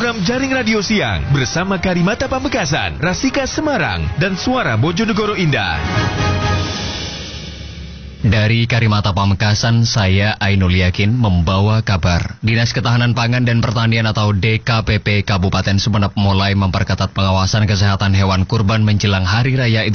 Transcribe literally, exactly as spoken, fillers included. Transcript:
program Jaring Radio Siang bersama Karimata Pamekasan, Rasika Semarang, dan Suara Bojonegoro Indah. Dari Karimata Pamekasan, saya Ainul Yakin membawa kabar. Dinas Ketahanan Pangan dan Pertanian atau D K P P Kabupaten Sumeneb mulai memperketat pengawasan kesehatan hewan kurban menjelang Hari Raya Idul